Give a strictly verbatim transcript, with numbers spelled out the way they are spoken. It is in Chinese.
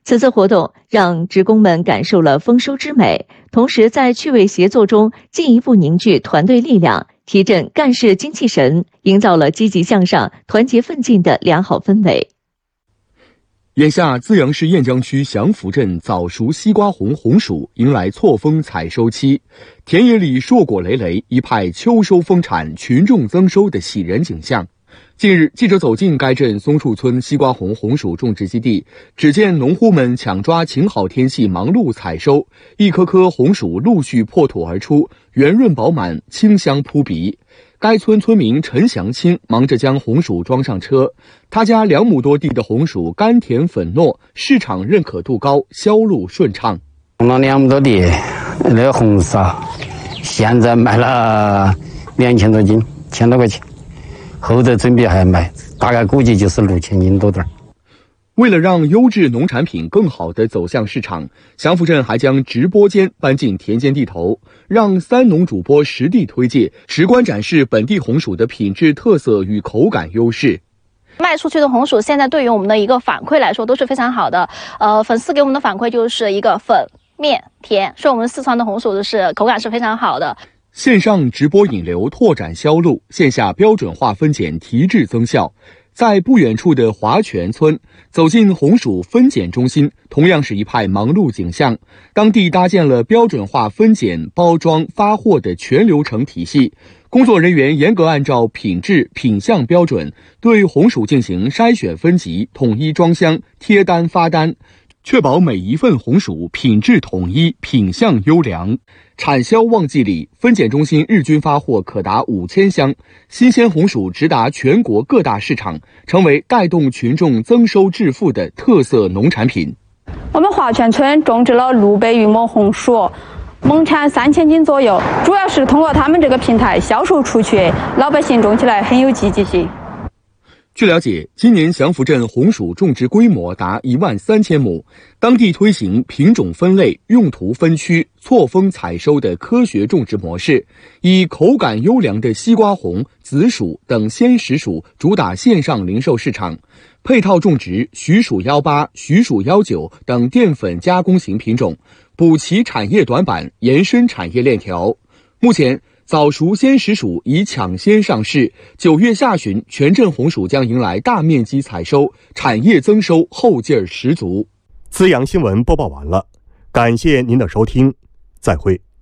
此次活动让职工们感受了丰收之美，同时在趣味协作中进一步凝聚团队力量，提振干事精气神，营造了积极向上、团结奋进的良好氛围。 眼下，资阳市雁江区祥福镇早熟西瓜红红薯迎来错峰采收期，田野里硕果累累，一派秋收丰产、群众增收的喜人景象。近日，记者走进该镇松树村西瓜红红薯种植基地，只见农户们抢抓晴好天气，忙碌采收，一颗颗红薯陆续破土而出，圆润饱满，清香扑鼻。该村村民陈祥清忙着将红薯装上车，他家两亩多地的红薯甘甜粉糯，市场认可度高，销路顺畅。 种了两亩多地，那个红薯现在卖了两千多斤，千多块钱。后头准备还卖，大概估计就是六千斤多点。 为了让优质农产品更好地走向市场，祥福镇还将直播间搬进田间地头，让三农主播实地推介，直观展示本地红薯的品质特色与口感优势。 卖出去的红薯现在对于我们的一个反馈来说都是非常好的，呃，粉丝给我们的反馈就是一个粉、面、甜，说我们四川的红薯的是口感是非常好的。 线上直播引流拓展销路，线下标准化分拣提质增效。在不远处的华泉村，走进红薯分拣中心，同样是一派忙碌景象。当地搭建了标准化分拣、包装、发货的全流程体系，工作人员严格按照品质、品相标准，对红薯进行筛选分级，统一装箱、贴单发单，确保每一份红薯品质统一、品相优良。产销旺季里，分拣中心日均发货可达五千箱，新鲜红薯直达全国各大市场，成为带动群众增收致富的特色农产品。 我们华泉村种植了六百余亩红薯，亩产三千斤左右，主要是通过他们这个平台销售出去，老百姓种起来很有积极性。 据了解，今年祥福镇红薯种植规模达一万三千亩，当地推行品种分类、用途分区、错峰采收的科学种植模式，以口感优良的西瓜红、紫薯等鲜食薯主打线上零售市场，配套种植徐薯幺八、徐薯幺九等淀粉加工型品种，补齐产业短板，延伸产业链条。目前，早熟鲜食薯已抢先上市，九月下旬，全镇红薯将迎来大面积采收，产业增收后劲儿十足。 资阳新闻播报完了，感谢您的收听，再会。